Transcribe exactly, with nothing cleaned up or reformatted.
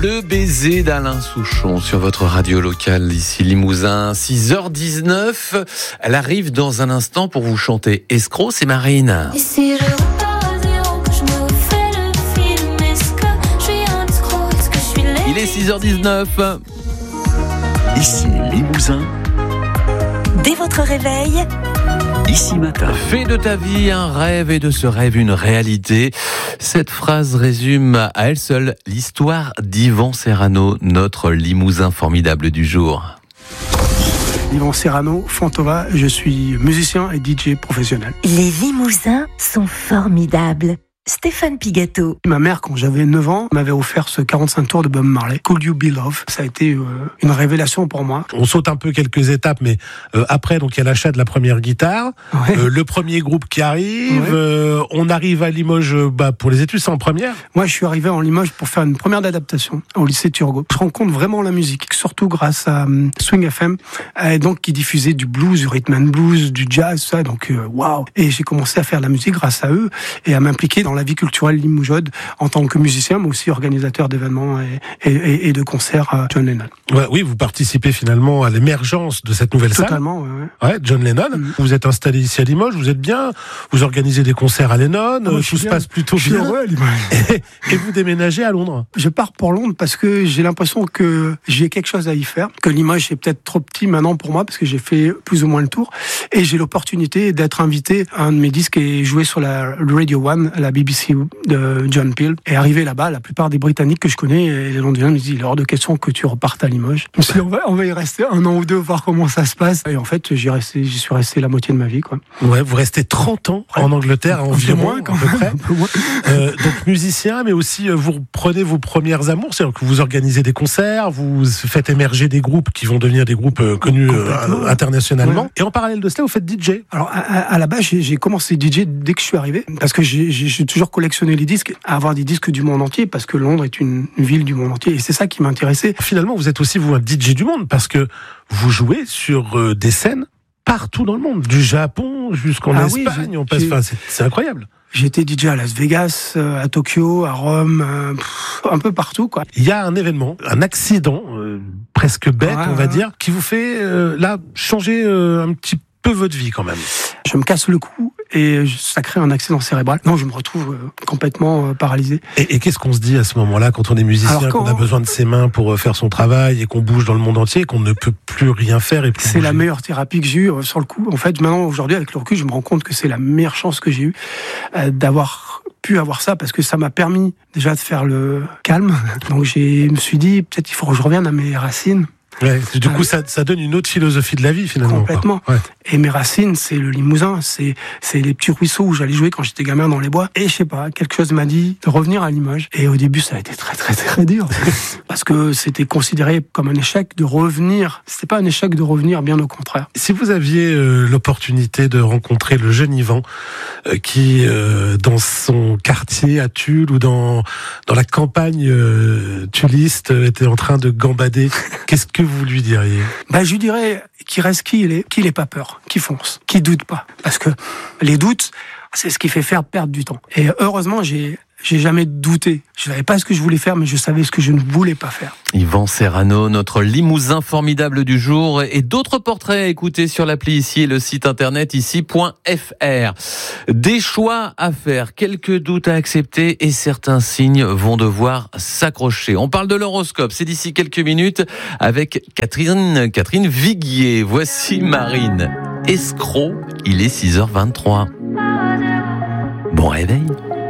Le baiser d'Alain Souchon sur votre radio locale, ici Limousin, six heures dix-neuf. Elle arrive dans un instant pour vous chanter Escroc, c'est Marine. Et si je repars à zéro, que je me refais le film, est-ce que je suis un escroc, est-ce que je suis laid? Il est six heures dix-neuf. Ici Limousin. Dès votre réveil, Ici Matin. Fais de ta vie un rêve et de ce rêve une réalité. Cette phrase résume à elle seule l'histoire d'Yvan Serrano, notre Limousin formidable du jour. Yvan Serrano, Fantova, je suis musicien et D J professionnel. les Limousins sont formidables. Stéphane Pigato. Ma mère, quand j'avais neuf ans, m'avait offert ce quarante-cinq tours de Bob Marley, Could You Be Love. Ça a été euh, une révélation pour moi. On saute un peu quelques étapes, mais euh, après, donc il y a l'achat de la première guitare, Ouais. euh, le premier groupe qui arrive, Ouais. euh, on arrive à Limoges euh, bah, pour les études, c'est en première. Moi, je suis arrivé en Limoges pour faire une première d'adaptation au lycée Turgot. Je rencontre vraiment la musique, surtout grâce à um, Swing F M, euh, donc qui diffusait du blues, du rhythm and blues, du jazz, ça. Donc euh, waouh. Et j'ai commencé à faire de la musique grâce à eux et à m'impliquer dans la vie culturelle limougeaude en tant que musicien, mais aussi organisateur d'événements et, et, et de concerts à John Lennon. Ouais, oui, vous participez finalement à l'émergence de cette nouvelle Totalement, ouais, ouais. salle. Ouais, John Lennon. Mm. Vous êtes installé ici à Limoges, vous êtes bien, vous organisez des concerts à Lennon, moi, euh, je suis tout se bien. passe plutôt Je suis bien. heureux à Limoges. Et, et vous déménagez à Londres. Je pars pour Londres parce que j'ai l'impression que j'ai quelque chose à y faire, que Limoges est peut-être trop petit maintenant pour moi parce que j'ai fait plus ou moins le tour et j'ai l'opportunité d'être invité à un de mes disques et jouer sur la Radio One, la B B C de John Peel. Et arrivé là-bas, la plupart des Britanniques que je connais et les Londoniens me disent il est hors de question que tu repartes à Limoges. Je me suis dit, on va, on va y rester un an ou deux, voir comment ça se passe. Et en fait, j'y resté, j'y suis resté la moitié de ma vie, quoi. Ouais, vous restez trente ans Ouais. en Angleterre, Un peu environ, moins, quand à peu même, près. un peu moins. Euh, donc musicien, mais aussi euh, vous prenez vos premières amours, c'est-à-dire que vous organisez des concerts, vous faites émerger des groupes qui vont devenir des groupes euh, connus euh, Complètement. internationalement. Ouais. Et en parallèle de cela, vous faites D J. Alors, à, à, à la base, j'ai, j'ai commencé D J dès que je suis arrivé, parce que j'ai, j'ai, j'ai toujours collectionné les disques, à avoir des disques du monde entier, parce que Londres est une, une ville du monde entier, et c'est ça qui m'intéressait. Finalement, vous êtes aussi vous un D J du monde parce que vous jouez sur euh, des scènes partout dans le monde, du Japon jusqu'en Ah oui, Espagne. j'ai- on passe, j'ai- enfin, c'est, c'est incroyable. J'ai été D J à Las Vegas, euh, à Tokyo, à Rome, euh, pff, un peu partout, quoi. Il y a un événement, un accident euh, presque bête, Ouais, on va ouais. dire, qui vous fait euh, là changer euh, un petit peu votre vie quand même. Je me casse le cou et ça crée un accident cérébral. Non, je me retrouve euh, complètement euh, paralysé. Et, et qu'est-ce qu'on se dit à ce moment-là quand on est musicien, Alors, quand- qu'on a besoin de ses mains pour euh, faire son travail et qu'on bouge dans le monde entier et qu'on ne peut plus rien faire et plus C'est la bouger. meilleure thérapie que j'ai eue euh, sur le coup. En fait, maintenant, aujourd'hui, avec le recul, je me rends compte que c'est la meilleure chance que j'ai eue euh, d'avoir pu avoir ça parce que ça m'a permis déjà de faire le calme. Donc, je me suis dit, peut-être il faut que je revienne à mes racines. Ouais, du coup, Ouais. ça, ça donne une autre philosophie de la vie finalement. quoi. Complètement. Ouais. Et mes racines, c'est le Limousin, c'est c'est les petits ruisseaux où j'allais jouer quand j'étais gamin dans les bois. Et je sais pas, quelque chose m'a dit de revenir à Limoges. Et au début, ça a été très très très dur parce que c'était considéré comme un échec de revenir. C'était pas un échec de revenir, bien au contraire. Si vous aviez euh, l'opportunité de rencontrer le jeune Yvan euh, qui, euh, dans son quartier à Tulle ou dans dans la campagne euh, tulliste, euh, était en train de gambader, qu'est-ce que vous lui diriez? Ben, je lui dirais qu'il reste qui il est, qu'il n'ait pas peur, qu'il fonce, qu'il doute pas. Parce que les doutes, c'est ce qui fait faire perdre du temps. Et heureusement, j'ai j'ai jamais douté. Je savais pas ce que je voulais faire, mais je savais ce que je ne voulais pas faire. Yvan Serrano, notre Limousin formidable du jour, et d'autres portraits à écouter sur l'appli ici et le site internet ici point f r. Des choix à faire, quelques doutes à accepter et certains signes vont devoir s'accrocher. On parle de l'horoscope, c'est d'ici quelques minutes avec Catherine, Catherine Viguier. Voici Marine. Escroc, il est six heures vingt-trois. Bon réveil.